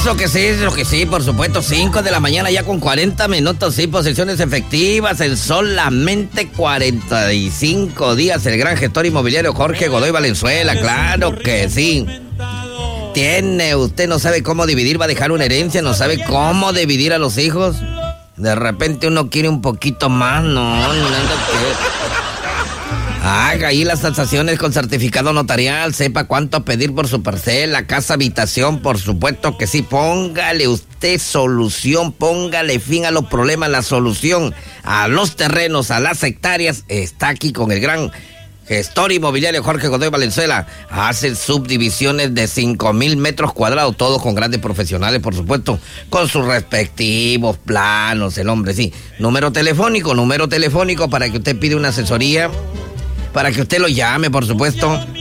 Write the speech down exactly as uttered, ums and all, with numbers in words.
Eso que sí, eso que sí, por supuesto. cinco de la mañana ya con cuarenta minutos, sí, posiciones efectivas en solamente cuarenta y cinco días. El gran gestor inmobiliario Jorge Godoy Valenzuela, claro que sí. Tiene, usted no sabe cómo dividir, va a dejar una herencia, no sabe cómo dividir a los hijos. De repente uno quiere un poquito más, no, no, no, que... Haga ahí las tasaciones con certificado notarial, sepa cuánto pedir por su parcela, casa, habitación, por supuesto que sí. Póngale usted solución, póngale fin a los problemas, la solución a los terrenos, a las hectáreas, está aquí con el gran gestor inmobiliario Jorge Godoy Valenzuela. Hace subdivisiones de cinco mil metros cuadrados, todos con grandes profesionales, por supuesto, con sus respectivos planos, el hombre, sí. Número telefónico, número telefónico para que usted pida una asesoría, para que usted lo llame, por supuesto.